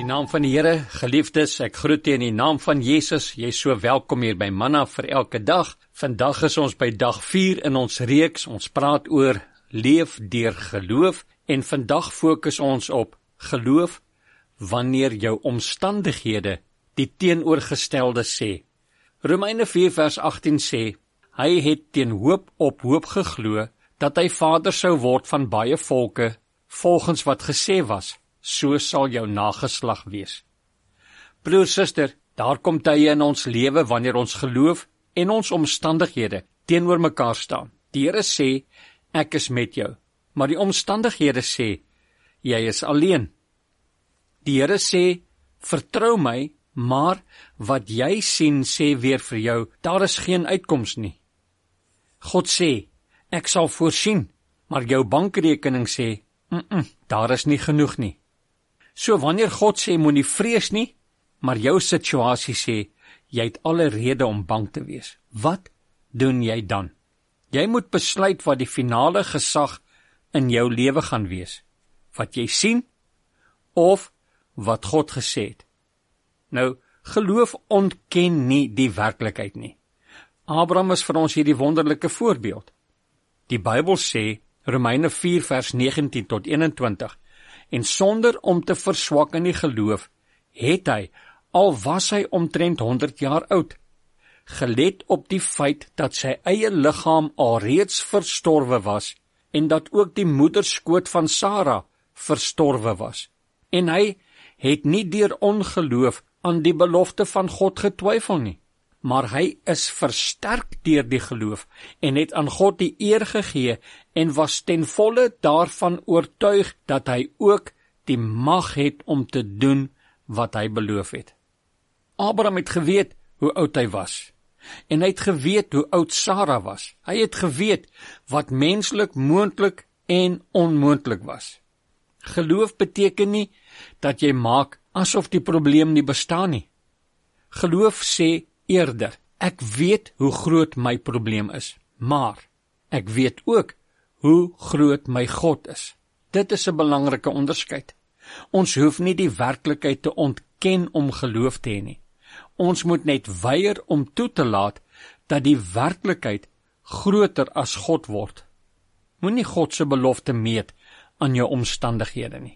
Die naam van die Here, geliefdes, ek groet u in die naam van Jesus. Jy is so welkom hier by Manna vir elke dag. Vandag is ons by dag 4 in ons reeks. Ons praat oor leef deur geloof en vandag fokus ons op geloof wanneer jou omstandighede die teenoorgestelde sê. Romeine 4 vers 18 sê, hy het teen hoop op hoop geglo dat hy vader sou word van baie volke, volgens wat gesê was. So sal jou nageslag wees. Broer, suster, daar kom tye in ons lewe wanneer ons geloof en ons omstandighede teenoor mekaar staan. Die Here sê, ek is met jou, maar die omstandighede sê, jy is alleen. Die Here sê, vertrou my, maar wat jy sien sê weer vir jou, daar is geen uitkoms nie. God sê, ek sal voorsien, maar jou bankrekening sê, daar is nie genoeg nie. So wanneer God sê, moenie vrees nie, maar jou situasie sê, jy het alle rede om bang te wees. Wat doen jy dan? Jy moet besluit wat die finale gesag in jou lewe gaan wees. Wat jy sien, of wat God gesê het. Nou, geloof ontken nie die werklikheid nie. Abraham is vir ons hierdie wonderlike voorbeeld. Die Bybel sê, Romeine 4 vers 19 tot 21, en sonder om te verswak in die geloof, het hy, al was hy omtrent 100 jaar oud, gelet op die feit dat sy eie liggaam alreeds verstorwe was, en dat ook die moederskoot van Sara verstorwe was. En hy het nie deur ongeloof aan die belofte van God getwyfel nie, maar hy is versterk deur die geloof, en het aan God die eer gegee, en was ten volle daarvan oortuig, dat hy ook die mag het om te doen wat hy beloof het. Abraham het geweet hoe oud hy was, en hy het geweet hoe oud Sara was. Hy het geweet wat menslik moontlik en onmoontlik was. Geloof beteken nie dat jy maak asof die probleem nie bestaan nie. Geloof sê eerder, ek weet hoe groot my probleem is, maar ek weet ook hoe groot my God is. Dit is 'n belangrike onderskeid. Ons hoef nie die werklikheid te ontken om geloof te hê nie. Ons moet net weier om toe te laat dat die werklikheid groter as God word. Moenie God se belofte meet aan jou omstandighede nie.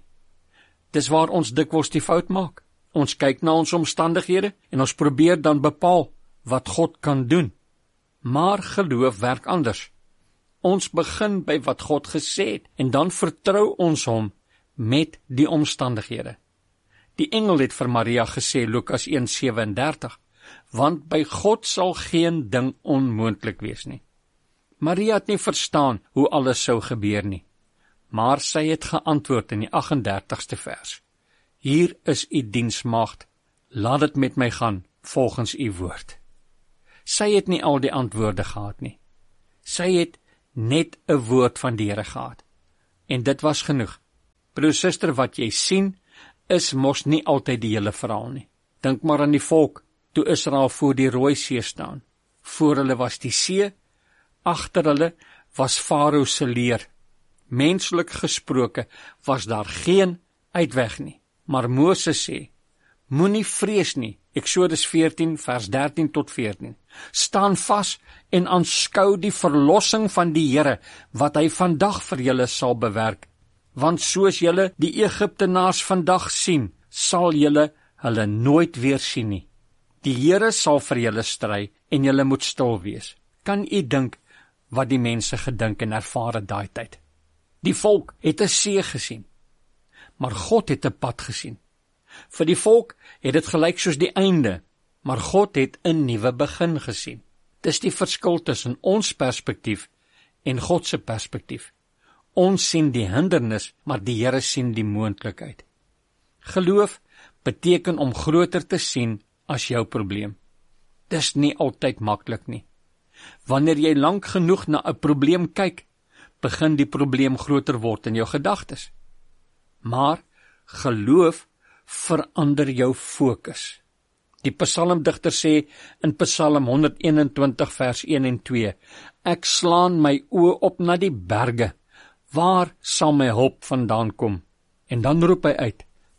Dis waar ons dikwels die fout maak. Ons kyk na ons omstandighede en ons probeer dan bepaal wat God kan doen. Maar geloof werk anders. Ons begin by wat God gesê het en dan vertrou ons hom met die omstandighede. Die engel het vir Maria gesê, Lukas 1:37, want by God sal geen ding onmoontlik wees nie. Maria het nie verstaan hoe alles sou gebeur nie, maar sy het geantwoord in die 38ste vers. Hier is u diensmaagd, laat dit met my gaan, volgens u woord. Sy het nie al die antwoorde gehad nie. Sy het net 'n woord van die Here gehad. En dit was genoeg. Broer, suster, wat jy sien, is mos nie altyd die hele verhaal nie. Dink maar aan die volk, toe Israel voor die Rooi See staan. Voor hulle was die see, agter hulle was Farao se leer. Menslik gesproke was daar geen uitweg nie. Maar Moses sê, moenie vrees nie, Eksodus 14 vers 13 tot 14, staan vas en aanskou die verlossing van die Here, wat hy vandag vir julle sal bewerk, want soos julle die Egiptenaars vandag sien, sal julle hulle nooit weer sien nie. Die Here sal vir julle stry en julle moet stil wees. Kan u dink wat die mense gedink en ervare daai tyd? Die volk het 'n see gesien, maar God het 'n pad gesien. Vir die volk het dit gelyk soos die einde, maar God het 'n nuwe begin gesien. Dis die verskil tussen ons perspektief en God se perspektief. Ons sien die hindernis, maar die Here sien die moontlikheid. Geloof beteken om groter te sien as jou probleem. Dis nie altyd maklik nie. Wanneer jy lank genoeg na 'n probleem kyk, begin die probleem groter word in jou gedagtes. Maar geloof verander jou fokus. Die psalmdigter sê in Psalm 121 vers 1 en 2, ek slaan my oë op na die berge, waar sal my hulp vandaan kom? En dan roep hy uit,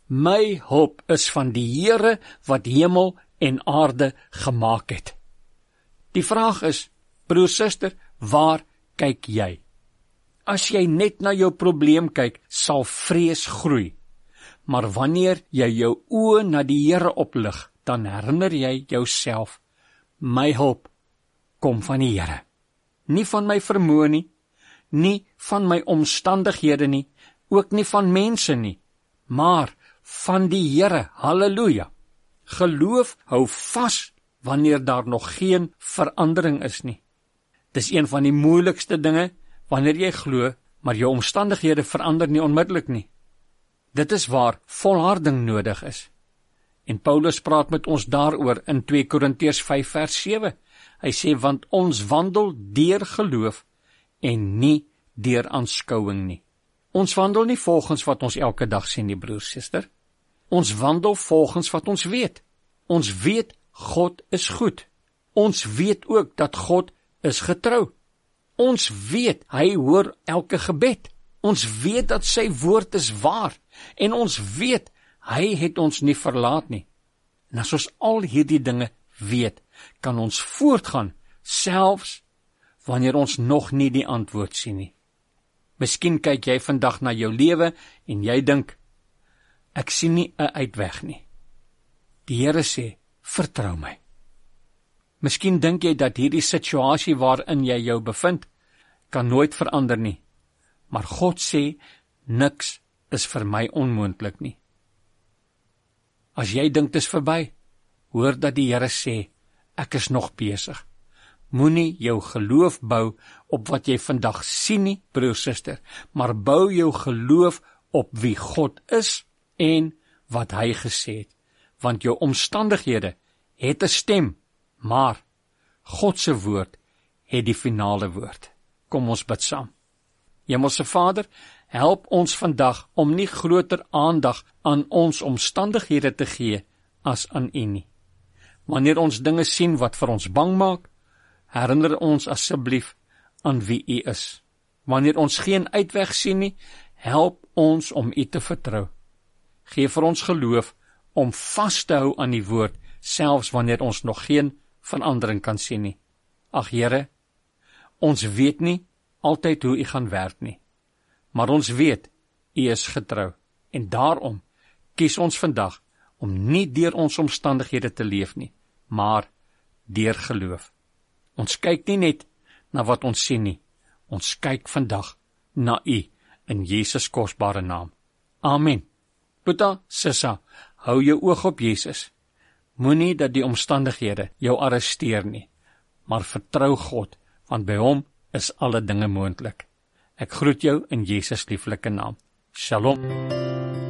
My hulp is van die Here wat hemel en aarde gemaak het. Die vraag is, broer, suster, waar kyk jy? As jy net na jou probleem kyk, sal vrees groei. Maar wanneer jy jou oë na die Here oplig, dan herinner jy jouself, my hulp kom van die Here. Nie van my vermoë nie, nie van my omstandighede nie, ook nie van mense nie, maar van die Here. Halleluja. Geloof hou vas wanneer daar nog geen verandering is nie. Dis een van die moeilikste dinge wanneer jy glo, maar jou omstandighede verander nie onmiddellik nie. Dit is waar volharding nodig is. En Paulus praat met ons daaroor in 2 Korintiërs 5 vers 7. Hy sê, want ons wandel deur geloof en nie deur aanskouing nie. Ons wandel nie volgens wat ons elke dag sien nie, broer, suster. Ons wandel volgens wat ons weet. Ons weet God is goed. Ons weet ook dat God is getrou. Ons weet hy hoor elke gebed. Ons weet dat sy woord is waar. En ons weet hy het ons nie verlaat nie. En as ons al hierdie dinge weet, kan ons voortgaan, selfs wanneer ons nog nie die antwoord sien nie. Miskien kyk jy vandag na jou lewe en jy dink, ek sien nie 'n uitweg nie. Die Here sê, vertrou my. Miskien dink jy dat hierdie situasie waarin jy jou bevind, kan nooit verander nie. Maar God sê, niks is vir my onmoontlik nie. As jy dink dit is verby, hoor dat die Here sê, ek is nog besig. Moenie jou geloof bou op wat jy vandag sien nie, broer, suster, maar bou jou geloof op wie God is en wat hy gesê het. Want jou omstandighede het 'n stem, maar God se woord het die finale woord. Kom ons bid saam. Hemelse Vader, help ons vandag om nie groter aandag aan ons omstandighede te gee as aan U nie. Wanneer ons dinge sien wat vir ons bang maak, herinner ons asseblief aan wie U is. Wanneer ons geen uitweg sien nie, help ons om U te vertrou. Gee vir ons geloof om vas te hou aan die woord, selfs wanneer ons nog geen verandering kan sien nie. Ag Here, ons weet nie altyd hoe U gaan werk nie, maar ons weet U is getrou, en daarom kies ons vandag om nie deur ons omstandighede te leef nie, maar deur geloof. Ons kyk nie net na wat ons sien nie, ons kyk vandag na U in Jesus kosbare naam. Amen. Boeta, sissa, hou jou oog op Jesus. Moenie dat die omstandighede jou arresteer nie, maar vertrou God, want by hom is alle dinge moontlik. Ek groet jou in Jesus lieflike naam. Shalom.